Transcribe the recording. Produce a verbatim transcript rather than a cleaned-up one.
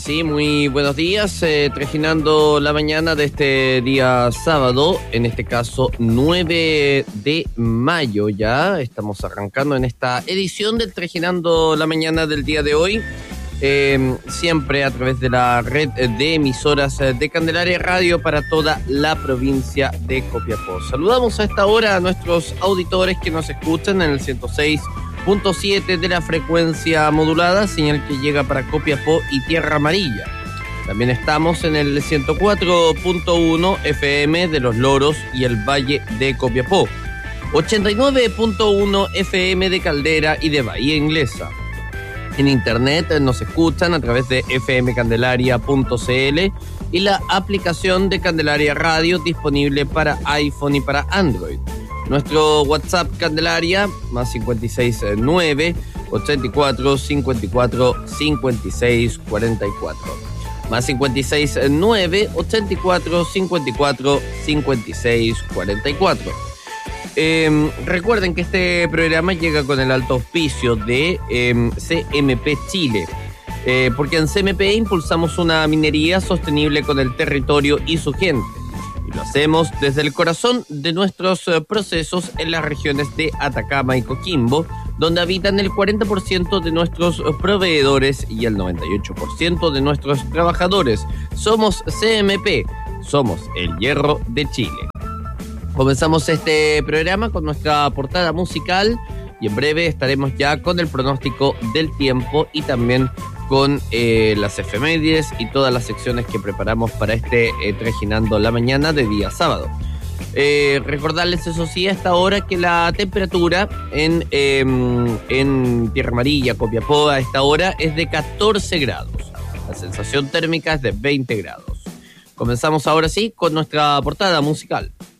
Sí, muy buenos días, eh, trajinando la mañana de este día sábado, en este caso nueve de mayo ya, estamos arrancando en esta edición del Trajinando la mañana del día de hoy, eh, siempre a través de la red de emisoras de Candelaria Radio para toda la provincia de Copiapó. Saludamos a esta hora a nuestros auditores que nos escuchan en el ciento seis punto siete de la frecuencia modulada, señal que llega para Copiapó y Tierra Amarilla. También estamos en el ciento cuatro punto uno F M de Los Loros y el Valle de Copiapó, ochenta y nueve punto uno F M de Caldera y de Bahía Inglesa. En internet nos escuchan a través de efe eme candelaria punto ce ele y la aplicación de Candelaria Radio disponible para iPhone y para Android. Nuestro WhatsApp Candelaria, más cinco seis nueve, ochenta y cuatro, cincuenta y cuatro, cincuenta y seis, cuarenta y cuatro. Más cinco seis nueve, ochenta y cuatro, cincuenta y cuatro, cincuenta y seis, cuarenta y cuatro. Eh, recuerden que este programa llega con el alto auspicio de eh, C M P Chile, eh, porque en C M P impulsamos una minería sostenible con el territorio y su gente. Lo hacemos desde el corazón de nuestros procesos en las regiones de Atacama y Coquimbo, donde habitan el cuarenta por ciento de nuestros proveedores y el noventa y ocho por ciento de nuestros trabajadores. Somos C M P, somos el hierro de Chile. Comenzamos este programa con nuestra portada musical y en breve estaremos ya con el pronóstico del tiempo y también con eh, las efemérides y todas las secciones que preparamos para este eh, Trajinando la mañana de día sábado. Eh, recordarles, eso sí, a esta hora que la temperatura en, eh, en Tierra Amarilla, Copiapó, a esta hora es de catorce grados. La sensación térmica es de veinte grados. Comenzamos ahora sí con nuestra portada musical.